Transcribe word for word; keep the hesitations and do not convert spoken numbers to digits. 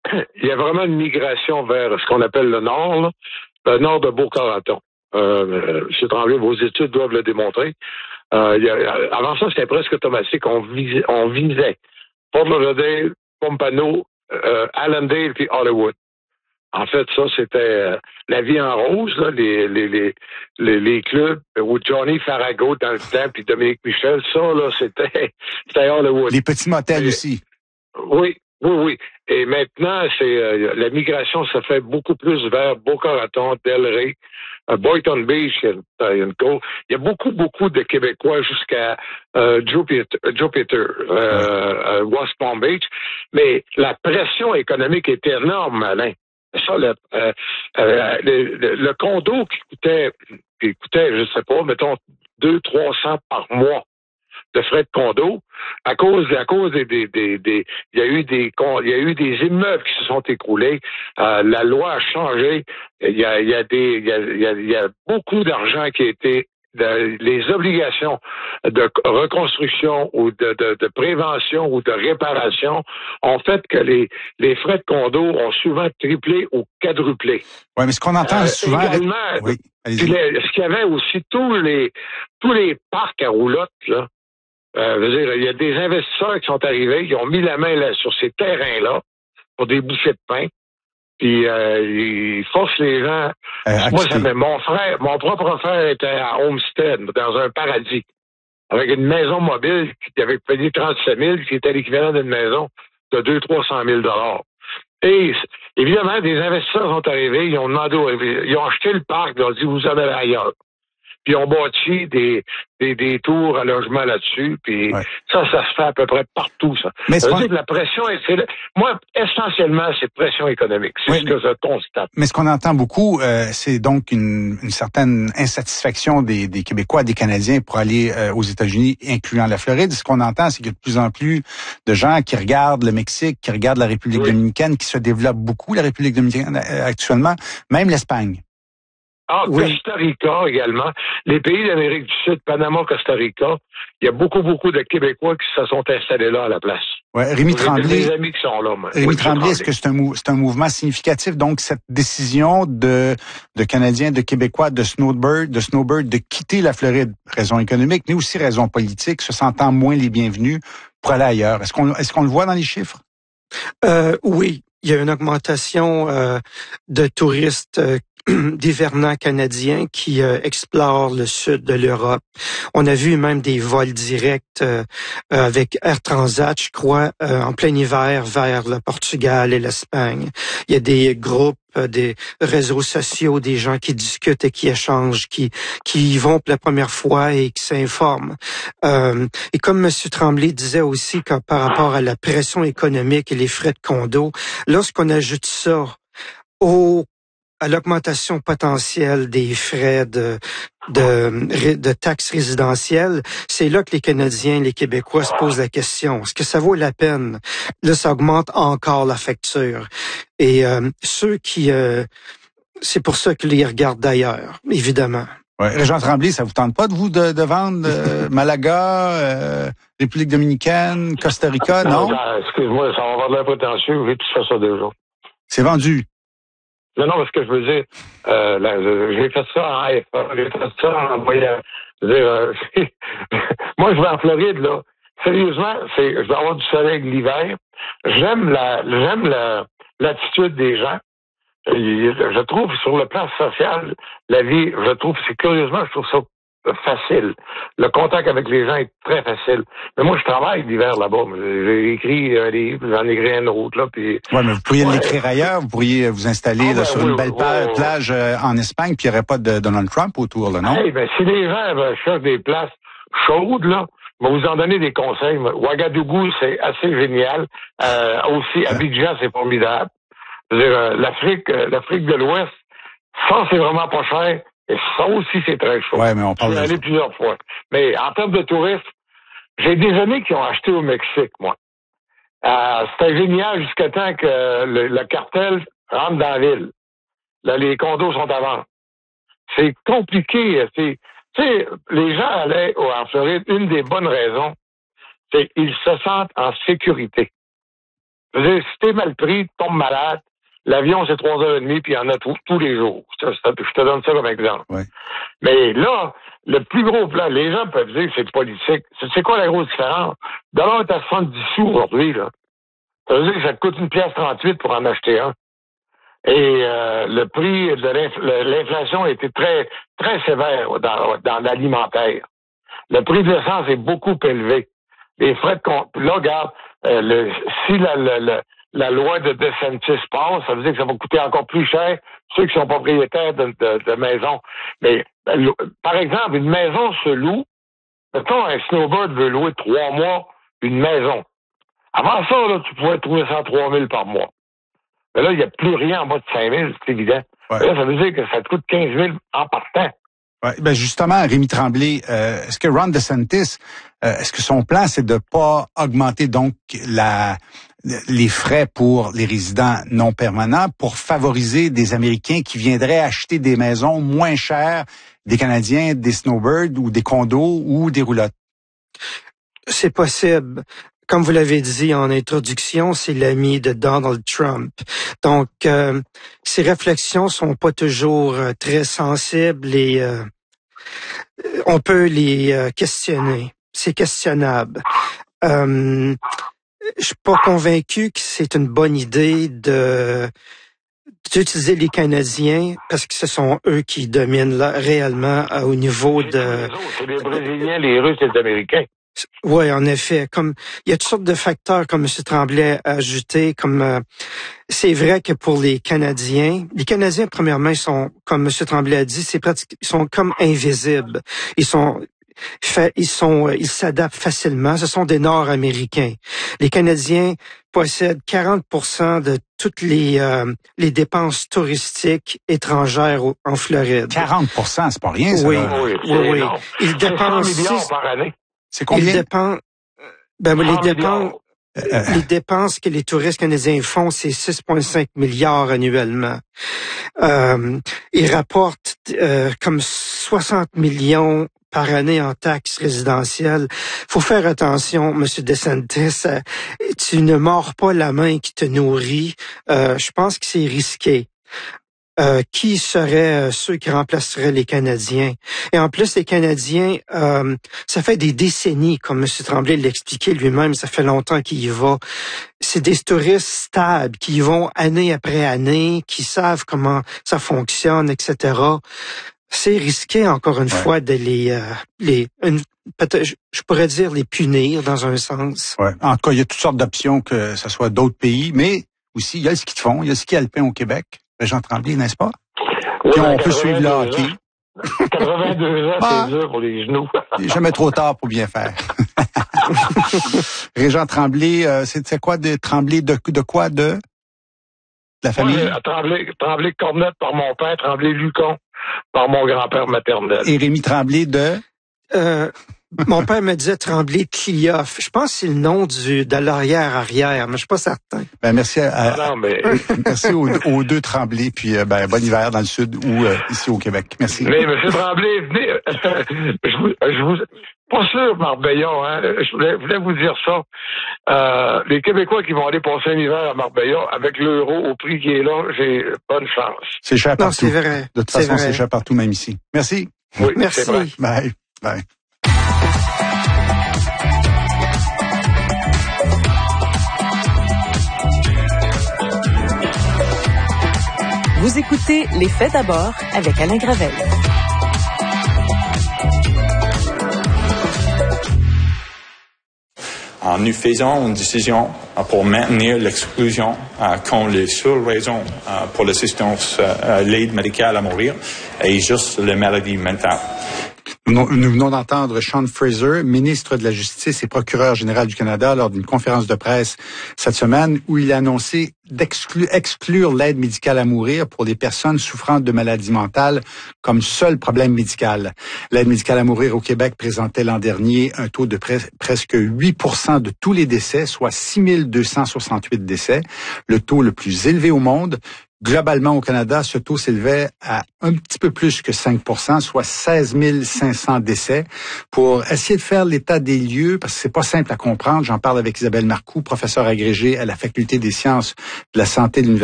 il y a vraiment une migration vers ce qu'on appelle le nord, là, le nord de Boca Raton. Euh, M. Tremblay, vos études doivent le démontrer. Euh, il y a, avant ça, c'était presque automatique. On visait, on visait Fort Lauderdale, Pompano, euh, Allendale puis Hollywood. En fait, ça, c'était euh, la vie en rose, là, les, les, les, les, les clubs où Johnny Farago dans le temps, puis Dominique Michel, ça, là, c'était, c'était Hollywood. Les petits motels Mais, aussi. Oui, oui, oui. Et maintenant, c'est euh, la migration se fait beaucoup plus vers Boca Raton, Delray, euh, Boynton Beach, il y, a, il y a une côte. Il y a beaucoup, beaucoup de Québécois jusqu'à euh, Jupiter, Jupiter euh, euh, West Palm Beach. Mais la pression économique est énorme, Alain. Ça, le, euh, euh, le, le, le condo qui coûtait, qui coûtait, je sais pas, mettons, deux, trois cents par mois de frais de condo, à cause, à cause des, des, des, des, il y a eu des, il y a eu des immeubles qui se sont écroulés. Euh, la loi a changé. Il y a, il y a des, il y a, il y a, il y a beaucoup d'argent qui a été de, les obligations de reconstruction ou de, de, de prévention ou de réparation ont fait que les, les frais de condo ont souvent triplé ou quadruplé. Oui, mais ce qu'on entend euh, souvent... Également, avec... oui, puis les, ce qu'il y avait aussi, tous les, tous les parcs à roulottes, là, euh, je veux dire, il y a des investisseurs qui sont arrivés, qui ont mis la main là, sur ces terrains-là pour des bouchées de pain. Puis euh, ils forcent les gens. Euh, Moi, ça, mon frère, mon propre frère était à Homestead, dans un paradis, avec une maison mobile qui avait payé trente-sept mille, qui était l'équivalent d'une maison de deux cents à trois cent mille dollars. Et évidemment, des investisseurs sont arrivés, ils ont demandé, ils ont acheté le parc, ils ont dit, vous en allez ailleurs. Puis on bâtit des, des, des tours à logement là-dessus, puis ouais. ça, ça se fait à peu près partout, ça. Mais ça veut dire que la pression, c'est, moi, essentiellement, c'est pression économique. C'est oui, ce que je constate. Mais ce qu'on entend beaucoup, euh, c'est donc une, une certaine insatisfaction des, des Québécois, des Canadiens pour aller euh, aux États-Unis, incluant la Floride. Ce qu'on entend, c'est qu'il y a de plus en plus de gens qui regardent le Mexique, qui regardent la République oui. dominicaine, qui se développe beaucoup, la République dominicaine actuellement, même l'Espagne. Ah, oui. Costa Rica également. Les pays d'Amérique du Sud, Panama, Costa Rica, il y a beaucoup, beaucoup de Québécois qui se sont installés là à la place. Ouais, Rémi Tremblay. Des amis qui sont là. Moi. Rémi oui, Tremblay, est-ce que c'est un, mou- c'est un mouvement significatif? Donc, cette décision de, de Canadiens, de Québécois, de Snowbird, de Snowbird, de quitter la Floride, raison économique, mais aussi raison politique, se sentant moins les bienvenus pour aller ailleurs. Est-ce qu'on, est-ce qu'on le voit dans les chiffres? Euh, oui. Il y a une augmentation euh, de touristes euh, d'hivernants canadiens qui euh, explorent le sud de l'Europe. On a vu même des vols directs euh, avec Air Transat, je crois, euh, en plein hiver vers le Portugal et l'Espagne. Il y a des groupes, euh, des réseaux sociaux, des gens qui discutent et qui échangent, qui qui y vont pour la première fois et qui s'informent. Euh, et comme M. Tremblay disait aussi que par rapport à la pression économique et les frais de condo, lorsqu'on ajoute ça au à l'augmentation potentielle des frais de, de, de taxes résidentielles, c'est là que les Canadiens, les Québécois se posent la question. Est-ce que ça vaut la peine? Là, ça augmente encore la facture. Et euh, ceux qui... Euh, c'est pour ça qu'ils les regardent d'ailleurs, évidemment. Ouais. Régent Tremblay, ça vous tente pas de vous de, de vendre euh, Malaga, euh, République dominicaine, Costa Rica, non? non excuse-moi, ça va avoir de l'air prétentieux. J'ai tout fait ça déjà. C'est vendu. Non, non, parce que je veux dire, euh, là, j'ai fait ça en F A, j'ai fait ça en voyage. Je veux dire, euh, moi, je vais en Floride, là. Sérieusement, c'est, je vais avoir du soleil l'hiver. J'aime la, j'aime la, l'attitude des gens. Je trouve, sur le plan social, la vie, je trouve, c'est curieusement, je trouve ça facile. Le contact avec les gens est très facile. Mais moi, je travaille l'hiver là-bas. J'ai écrit un livre, j'en ai écrit un autre, là, puis... Ouais, mais vous pourriez ouais. l'écrire ailleurs, vous pourriez vous installer ah, là, ben, sur oui, une belle oui, plage oui. en Espagne, puis il n'y aurait pas de Donald Trump autour, là, non? Hey, ben, si les gens ben, cherchent des places chaudes, là, je vais vous en donner des conseils. Ouagadougou, c'est assez génial. Euh, aussi, Abidjan, c'est formidable. Je veux dire, l'Afrique, l'Afrique de l'Ouest, ça, c'est vraiment pas cher. Et ça aussi, c'est très chaud. Ouais, mais on parle je suis allé de... plusieurs fois. Mais en termes de tourisme, j'ai des amis qui ont acheté au Mexique, moi. Euh, c'était génial jusqu'à temps que le, le cartel rentre dans la ville. Là, les condos sont à vendre. C'est compliqué. C'est, tu sais, les gens allaient en Floride. Une des bonnes raisons, c'est qu'ils se sentent en sécurité. Je veux dire, si t'es mal pris, tu tombes malade, l'avion, c'est trois heures et demie, puis il y en a tous, tous les jours. Je te, je te donne ça comme exemple. Ouais. Mais là, le plus gros plan, les gens peuvent dire que c'est politique. C'est quoi la grosse différence? De l'or est à soixante-dix sous aujourd'hui, là. Ça veut dire que ça te coûte une pièce trente-huit pour en acheter un. Et euh, le prix de l'inflation a été très, très sévère dans, dans l'alimentaire. Le prix de l'essence est beaucoup élevé. Les frais de compte. Là, regarde, euh, le, si la, la, la, la loi de DeSantis passe, ça veut dire que ça va coûter encore plus cher ceux qui sont propriétaires de, de, de maisons. Mais, par exemple, une maison se loue. Mettons, un snowbird veut louer trois mois une maison. Avant ça, là, tu pouvais trouver ça à trois mille par mois. Mais là, il n'y a plus rien en bas de cinq mille, c'est évident. Ouais. Là, ça veut dire que ça te coûte quinze mille en partant. Ouais, ben justement, Rémi Tremblay, euh, est-ce que Ron DeSantis, euh, est-ce que son plan, c'est de pas augmenter donc la les frais pour les résidents non permanents pour favoriser des Américains qui viendraient acheter des maisons moins chères des Canadiens, des snowbirds ou des condos ou des roulottes? C'est possible. Comme vous l'avez dit en introduction, c'est l'ami de Donald Trump. Donc, euh, ces réflexions sont pas toujours euh, très sensibles et euh, on peut les euh, questionner. C'est questionnable. Euh, je suis pas convaincu que c'est une bonne idée de d'utiliser les Canadiens parce que ce sont eux qui dominent là, réellement euh, au niveau de... C'est les Brésiliens, les Russes et les Américains. Oui, en effet. Comme il y a toutes sortes de facteurs, comme M. Tremblay a ajouté, comme euh, c'est vrai que pour les Canadiens, les Canadiens, premièrement, ils sont, comme M. Tremblay a dit, c'est pratique, ils sont comme invisibles. Ils sont fait, ils sont, ils s'adaptent facilement. Ce sont des Nord-Américains. Les Canadiens possèdent quarante pour cent de toutes les euh, les dépenses touristiques étrangères au, en Floride. quarante pour cent, c'est pas rien, ça. Oui, là. oui, oui. oui. Ils dépensent cent milliards par année. C'est combien? Ils dépensent, ben, les dépenses, euh, les dépenses que les touristes canadiens font, c'est six virgule cinq milliards annuellement. Euh, ils rapportent euh, comme soixante millions par année en taxes résidentielles. Faut faire attention, Monsieur DeSantis. Euh, tu ne mords pas la main qui te nourrit. Euh, je pense que c'est risqué. Euh, qui seraient euh, ceux qui remplaceraient les Canadiens? Et en plus, les Canadiens, euh, ça fait des décennies, comme M. Tremblay l'expliquait lui-même, ça fait longtemps qu'il y va. C'est des touristes stables qui y vont année après année, qui savent comment ça fonctionne, et cetera. C'est risqué, encore une ouais. fois, de les... Euh, les une, peut-être, je pourrais dire les punir, dans un sens. Ouais. En tout cas, il y a toutes sortes d'options, que ce soit d'autres pays, mais aussi, il y a le ski de fond, il y a le ski alpin au Québec. Régent Tremblay, n'est-ce pas? Oui, puis on peut suivre le hockey. quatre-vingt-deux ans, ah, c'est dur pour les genoux. Jamais trop tard pour bien faire. Régent Tremblay, euh, c'est quoi de Tremblay de, de quoi? De, de la famille? Moi, Tremblay, Tremblay Cornette par mon père, Tremblay Lucon par mon grand-père maternel. Et Rémi Tremblay de? Euh, mon père me disait Tremblay Clioff. Je pense que c'est le nom du de l'arrière-arrière, mais je suis pas certain. Ben merci à, à non, mais... merci aux, aux deux Tremblay, puis euh, ben bon hiver dans le sud ou euh, ici au Québec. Merci. Mais M. Tremblay, venez, je vous, je vous, pas sûr, Marbella, hein, je voulais, voulais vous dire ça. Euh, les Québécois qui vont aller passer un hiver à Marbella avec l'euro au prix qui est là, j'ai bonne chance. C'est cher partout. Non, c'est vrai. De toute façon, c'est cher partout, même ici. Merci. Oui, merci. C'est vrai. Bye. Bye. Vous écoutez Les Faits d'abord avec Alain Gravel. Nous faisons une décision pour maintenir l'exclusion quand les seules raisons pour l'assistance, l'aide médicale à mourir est juste la maladie mentale. Nous venons d'entendre Sean Fraser, ministre de la Justice et procureur général du Canada, lors d'une conférence de presse cette semaine où il a annoncé d'exclure exclure l'aide médicale à mourir pour les personnes souffrant de maladies mentales comme seul problème médical. L'aide médicale à mourir au Québec présentait l'an dernier un taux de pre- presque huit pour cent de tous les décès, soit six mille deux cent soixante-huit décès, le taux le plus élevé au monde. Globalement, au Canada, ce taux s'élevait à un petit peu plus que cinq pour cent, soit seize mille cinq cents décès. Pour essayer de faire l'état des lieux, parce que c'est pas simple à comprendre, j'en parle avec Isabelle Marcoux, professeure agrégée à la Faculté des sciences de la santé de l'Université